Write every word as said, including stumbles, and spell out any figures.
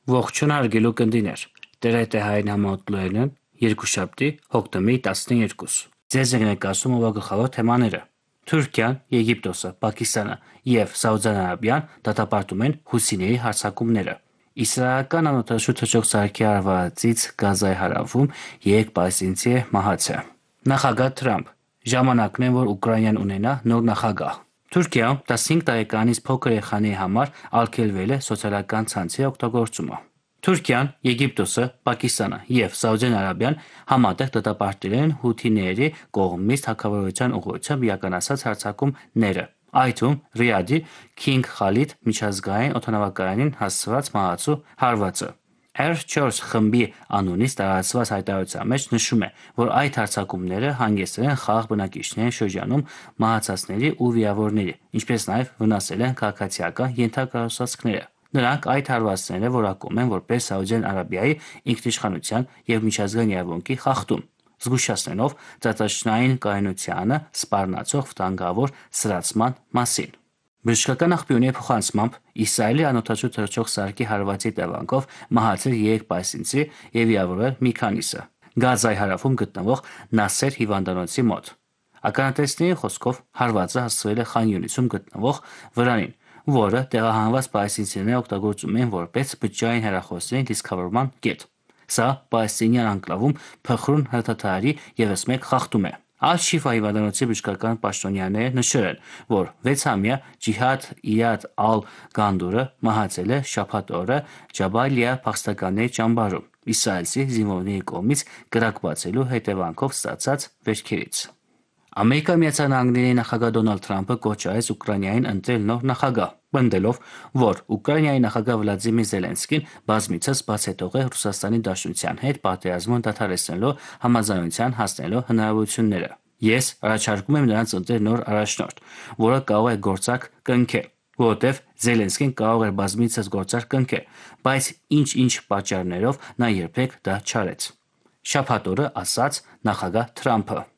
Ողջույն հարգելի կնդիներ, Տերետ է հային համատլուելն երկուշաբթի հոկտեմբերի տասներկուս։ Ձեզ ենք ներկայացում ով գլխավոր թեմաները։ Թուրքիան, Եգիպտոսը, Պակիստանը եւ Սաուդյան Արաբիան դատապարտում են հուսիների հարձակումները։ Իսրայելական անօթաշու թռչող սարքի հարվածից Գազայի հարավում երեք պալեստինցի է մահացել։ Նախագահ Թրամփ. ժամանակն է, որ Ուկրաինան ունենա նոր նախագահ։ Թուրքիայում տասնհինգ տարեկանից փոքր երեխաների համար արգելվել է սոցիալական ցանցի օգտագործումը։ Թուրքիան, Եգիպտոսը, Պակիստանը եւ Սաուդյան Արաբիան համատեղ դատապարտել են հութիների կողմից թագավորության ուղղությամբ իրականացած հարձակումները, այդ թվում Ռիադի Քինգ Խալիդ միջազգային օդանավակայանին հասցված մահացու հարվածը։ Էր չորս խմբի անունից տարածված հայտարարության մեջ նշում է, որ այդ հարձակումները հանգեցրել են խաղաղ բնակիչների շրջանում մահացածների ու վիրավորների, ինչպես նաև վնասել են քաղաքացիական ենթակառուցվածքները։ Նրանք այդ հարվածները որակում են որպես Սաուդյան Արաբիայի ինքնիշխանության եւ միջազգային իրավունքի խախտում, զգուշացնելով ծածաշնային կայունությանը սպառնացող վտանգավոր սրացման մասին։ Բժշկական աղբյուրների փոխանցմամբ Իսրայելի անօթաշու թռչող սարքի հարվածի տեղանքով մահացել երեք պալեստինցի եւ վիրավորվել մի քանիսը Գազայի հարավում գտնվող Նասեր հիվանդանոցի մոտ։ Ականատեսների խոսքով հարվածը հասցվել է Խան Յունիսում գտնվող վրանին, որը տեղահանված պալեստինցիները օգտագործում են որպես բջջային հեռախոսների դիսկավորման կետ։ Սա պալեստինյան անկլավում փխրուն հրթիռի ևս մեկ խախտում է։ Ալ-Շիֆա հիվանդանոցի բժշկական պաշտոնյաները նշել են, որ վեցամյա Ջիհադ Իյադ Ալ-Գանդուրը մահացել է շաբաթ օրը Ջաբալիա փախստականների ճամբարում իսրայելցի զինվորների կողմից կրակ բացելու հետևանքով ստացած վերքերից։ Ամերիկայի Միացյալ Նահանգների նախագահ Դոնալդ Թրամփը կոչ արեց Ուկրաինային ընտրել նոր նախագահ, պնդելով, որ Ուկրաինայի նախագահ Վլադիմիր Զելենսկին բազմիցս բացահայտող է Ռուսաստանի Դաշնության հետ պատերազմը դադարեցնելու համաձայնության հասնելու հնարավորությունները։ Ես առաջարկում եմ նրանց ընտրել նոր առաջնորդ, որը կարող է գործարք կնքել, որովհետև Զելենսկին կարող էր բազմիցս գործարք կնքել, բայց ինչ-ինչ պատճառներով նա երբեք դա չարեց։ Շաբաթ օրը ասաց նախագահ Թրամփը։